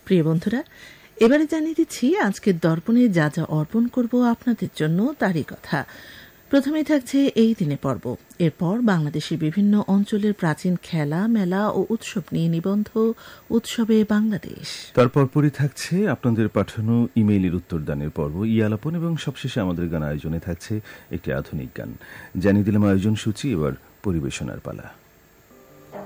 প্রিয় বন্ধুরা, এবারে জানিয়ে দিচ্ছি আজকের দর্পণে যা যা অর্পণ করব আপনাদের জন্য তারই কথা। প্রথমেই থাকছে এই দিনে পর্ব, এরপর বাংলাদেশের বিভিন্ন অঞ্চলের প্রাচীন খেলা, মেলা ও উৎসব নিয়ে নিবন্ধ উৎসবে বাংলাদেশ। তারপর পরে থাকছে আপনাদের পাঠানো ইমেইলের উত্তরদানের পর্ব, ইয়ালাপন, এবং সবশেষে আমাদের গান আয়োজনে থাকছে একটি আধুনিক গান। জানিয়ে দিলাম আয়োজন সূচি, এবার পরিবেশনার পালা।